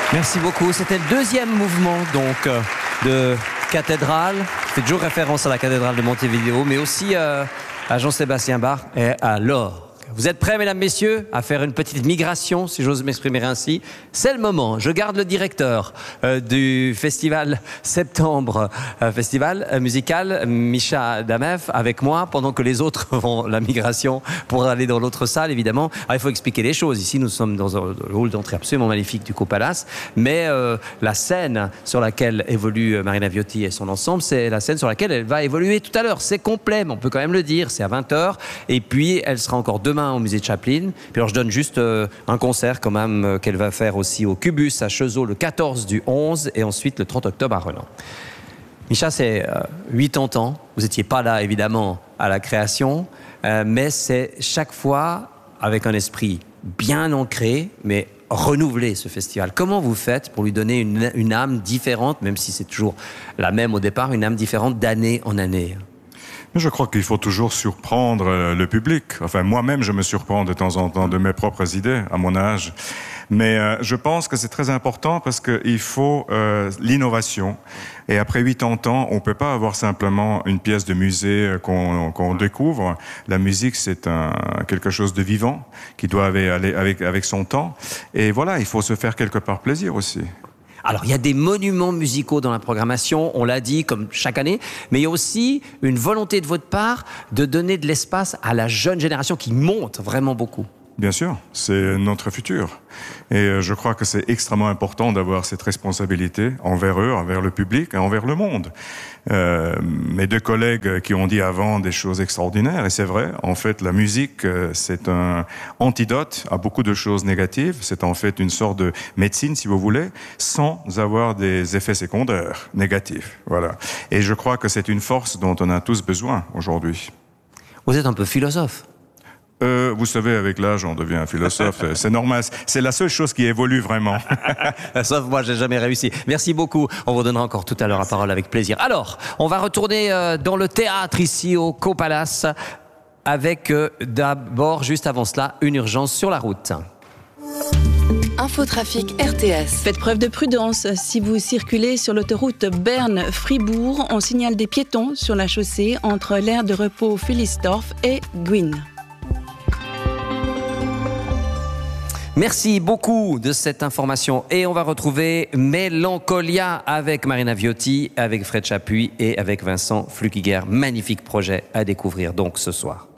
Merci beaucoup. C'était le deuxième mouvement donc de Cathédrale. Fait toujours référence à la cathédrale de Montevideo, mais aussi à Jean-Sébastien Bach et à l'or. Vous êtes prêts, mesdames, messieurs, à faire une petite migration, si j'ose m'exprimer ainsi? C'est le moment. Je garde le directeur du festival Septembre, festival musical, Misha Damev, avec moi, pendant que les autres font la migration pour aller dans l'autre salle, évidemment. Alors, il faut expliquer les choses. Ici, nous sommes dans un hall d'entrée absolument magnifique du Copalace, mais la scène sur laquelle évolue Marina Viotti et son ensemble, c'est la scène sur laquelle elle va évoluer tout à l'heure. C'est complet, mais on peut quand même le dire. C'est à 20h. Et puis, elle sera encore demain au musée de Chaplin. Puis alors je donne juste un concert quand même qu'elle va faire aussi au Cubus à Cheseaux le 14 du 11 et ensuite le 30 octobre à Renan. Misha, c'est 80 ans. Vous n'étiez pas là évidemment à la création, mais c'est chaque fois avec un esprit bien ancré, mais renouveler ce festival. Comment vous faites pour lui donner une âme différente, même si c'est toujours la même au départ, une âme différente d'année en année? Je crois qu'il faut toujours surprendre le public. Enfin, moi-même, je me surprends de temps en temps de mes propres idées, à mon âge. Mais je pense que c'est très important parce qu'il faut l'innovation. Et après 80 ans, on peut pas avoir simplement une pièce de musée qu'on découvre. La musique, c'est quelque chose de vivant qui doit aller avec son temps. Et voilà, il faut se faire quelque part plaisir aussi. Alors, il y a des monuments musicaux dans la programmation, on l'a dit, comme chaque année, mais il y a aussi une volonté de votre part de donner de l'espace à la jeune génération qui monte vraiment beaucoup. Bien sûr, c'est notre futur. Et je crois que c'est extrêmement important d'avoir cette responsabilité envers eux, envers le public et envers le monde. Mes deux collègues qui ont dit avant des choses extraordinaires, et c'est vrai, en fait, la musique, c'est un antidote à beaucoup de choses négatives. C'est en fait une sorte de médecine, si vous voulez, sans avoir des effets secondaires négatifs. Voilà. Et je crois que c'est une force dont on a tous besoin aujourd'hui. Vous êtes un peu philosophe. Vous savez, avec l'âge, on devient un philosophe. C'est normal. C'est la seule chose qui évolue vraiment. Sauf moi, j'ai jamais réussi. Merci beaucoup. On vous donnera encore tout à l'heure la parole avec plaisir. Alors, on va retourner dans le théâtre ici au Copalace avec d'abord, juste avant cela, une urgence sur la route. Infotrafic RTS. Faites preuve de prudence. Si vous circulez sur l'autoroute Berne-Fribourg, on signale des piétons sur la chaussée entre l'aire de repos Philipsdorf et Guin. Merci beaucoup de cette information et on va retrouver Mélancolia avec Marina Viotti, avec Fred Chapuis et avec Vincent Flukiger. Magnifique projet à découvrir donc ce soir.